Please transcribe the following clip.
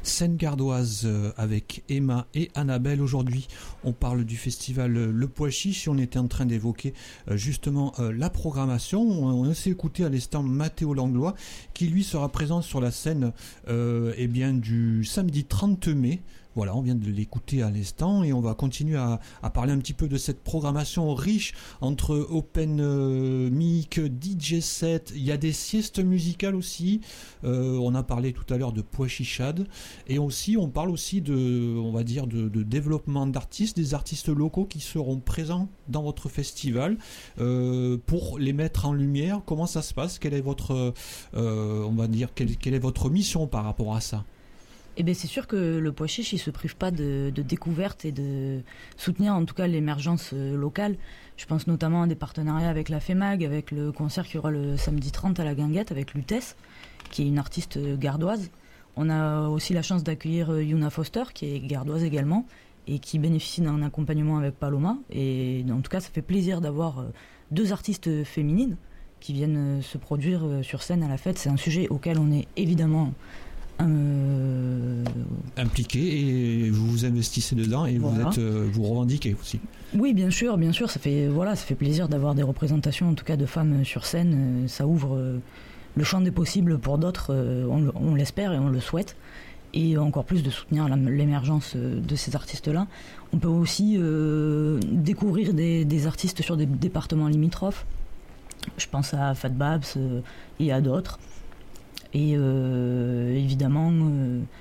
Seine-Gardoise avec Emma et Annabelle. Aujourd'hui, on parle du festival Le Pois Chiche et on était en train d'évoquer justement la programmation. On s'est écouté à l'instant Mathéo Langlois qui lui sera présent sur la scène du samedi 30 mai. Voilà, on vient de l'écouter à l'instant et on va continuer à parler un petit peu de cette programmation riche entre open mic, DJ set. Il y a des siestes musicales aussi. On a parlé tout à l'heure de Pois Chichade et aussi on parle aussi de développement d'artistes, des artistes locaux qui seront présents dans votre festival pour les mettre en lumière. Comment ça se passe? Quelle est votre quelle est votre mission par rapport à ça? Eh bien, c'est sûr que le Pois Chiche, il se prive pas de découvertes et de soutenir en tout cas l'émergence locale. Je pense notamment à des partenariats avec la FEMAG, avec le concert qui aura le samedi 30 à la Guinguette avec Lutèce, qui est une artiste gardoise. On a aussi la chance d'accueillir Yuna Foster, qui est gardoise également, et qui bénéficie d'un accompagnement avec Paloma. Et en tout cas, ça fait plaisir d'avoir deux artistes féminines qui viennent se produire sur scène à la fête. C'est un sujet auquel on est évidemment impliqué et vous vous investissez dedans et voilà. Vous revendiquez aussi. Oui, bien sûr, ça fait plaisir d'avoir des représentations en tout cas de femmes sur scène. Ça ouvre le champ des possibles pour d'autres, on l'espère et on le souhaite, et encore plus de soutenir l'émergence de ces artistes-là. On peut aussi découvrir des artistes sur des départements limitrophes. Je pense à Fat Babs et à d'autres. Et évidemment,